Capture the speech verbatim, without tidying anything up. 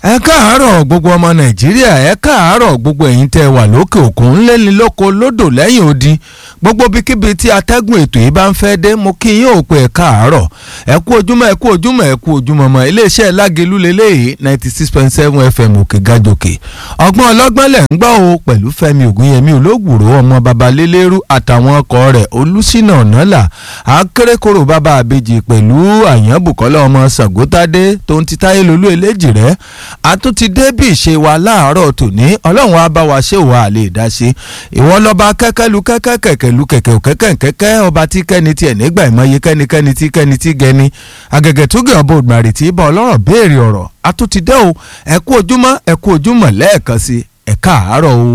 ẹ káàárọ̀ gbogbo ọmọ nàìjíríà ẹ káàárọ̀ gbogbo ẹ̀yin tẹ́ wà lókè òkun ńlẹ́ni lóko lódò lẹ́yìn odi gbogbo bíkíbi tí atẹ́gùn ètò yìí bá ń fẹ́ dé mo kí yín ò pé ẹ káàárọ̀ ẹ kú ojúmọ́ ẹ kú ojúmọ́ ẹ kú ojúmọ́ mọ́ iléeṣẹ́ lágelú lélẹ́yìí ninety six point seven fm òkè gàjòkè ọgbọ́n ọlọ́gbọ́n lẹ̀ ń gbọ́ o pẹ̀lú fẹ́mi ògúnyẹmí olóògbòrò ọmọ baba lélẹ́rú àtàwọn ọkọ rẹ̀ olùsínà ọ̀nàlà akérèkọ́rò bàbá àbèjì pẹ̀lú àyànbùkọ́lá ọmọ sàgótádé tó ń ti táyé lolú eléjì rẹ̀ àtúntí débì ìṣe wa láàárọ̀ tòní ọlọ́run á bá wa ṣe wà á lè dá sí ìwọ lọ́ba kẹ́kẹ́lu kẹ́kẹ́ kẹ̀kẹ́lu kẹ̀kẹ́ òkẹ́kẹ́ kẹ́kẹ́ ọba tí kẹ́ni tiẹ̀ nígbà ìmọ̀ye kẹ́nikẹ́ni tí kẹ́ni tí gẹni àgẹ̀gẹ̀ tó gẹ̀ ọba ògbàrì tí bá ọlọ́rọ̀ béèrè ọ̀rọ̀ àtúntí dẹ́ o ẹ kú ojúmọ́ ẹ kú ojúmọ́ lẹ́ẹ̀kan sí ẹ káàárọ̀ o.